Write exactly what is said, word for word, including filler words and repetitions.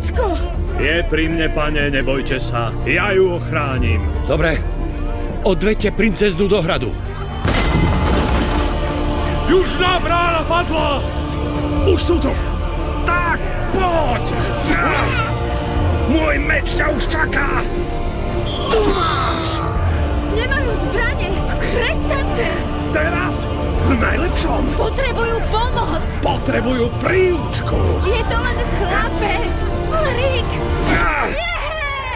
Decko! Je pri mne, pane, nebojte sa. Ja ju ochránim. Dobre, odveďte princeznu do hradu. Južná brána padla! Už sú tu! Tak, poď! Môj meč ťa už čaká! Tu máš! Nemajú zbrane! Prestaňte! Teraz v najlepšom! Potrebujú pomoc! Potrebujú príučku! Je to len chlapec! Rick!